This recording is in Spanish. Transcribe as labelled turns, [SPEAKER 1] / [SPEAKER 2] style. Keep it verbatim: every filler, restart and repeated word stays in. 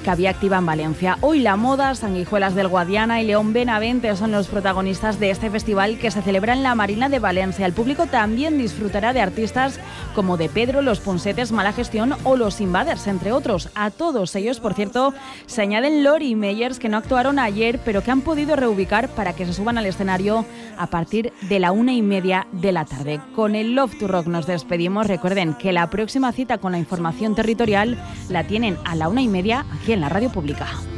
[SPEAKER 1] Cabía Activa en Valencia. Hoy La Moda, Sanguijuelas del Guadiana y León Benavente son los protagonistas de este festival que se celebra en la Marina de Valencia. El público también disfrutará de artistas como De Pedro, Los Ponsetes, Mala Gestión o Los Invaders, entre otros. A todos ellos, por cierto, se añaden Lori y Meyers, que no actuaron ayer, pero que han podido reubicar para que se suban al escenario a partir de la una y media de la tarde. Con el Love to Rock nos despedimos. Recuerden que la próxima cita con la información territorial la tienen a la una y media aquí en la Radio Pública.